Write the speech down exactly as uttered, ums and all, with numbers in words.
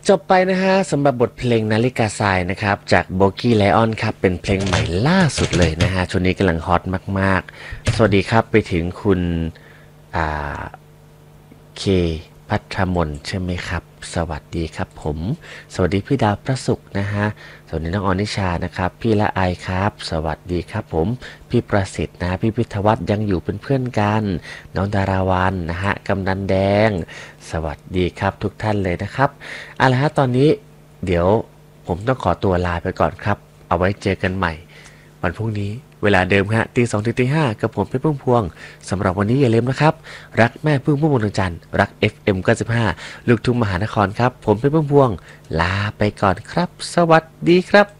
จบไปนะฮะสำหรับบทเพลงนาฬิกาทรายนะครับจากโบกี้ไลออนครับเป็นเพลงใหม่ล่าสุดเลยนะฮะช่วงนี้กำลังฮอตมากๆสวัสดีครับไปถึงคุณอ่าเคพัทรมนใช่ไหมครับสวัสดีครับผมสวัสดีพี่ดาวพระศุกร์นะฮะสวัสดีน้องอนิชานะครับพี่ละไอครับสวัสดีครับผมพี่ประสิทธิ์นะพี่พิทวัฒน์ยังอยู่เป็นเพื่อนกันน้องดาราวันนะฮะกำนันแดงสวัสดีครับทุกท่านเลยนะครับเอาละฮะตอนนี้เดี๋ยวผมต้องขอตัวลาไปก่อนครับเอาไว้เจอกันใหม่วันพรุ่งนี้เวลาเดิมฮะตีสองถึงตีห้ากับผมเพชรพุ่มพวงสำหรับวันนี้อย่าลืมนะครับรักแม่พึ่งพุ่มพวงดวงจันทร์รัก เอฟ เอ็ม เก้าสิบห้าลูกทุ่งมหานครครับผมเพชรพุ่มพวงลาไปก่อนครับสวัสดีครับ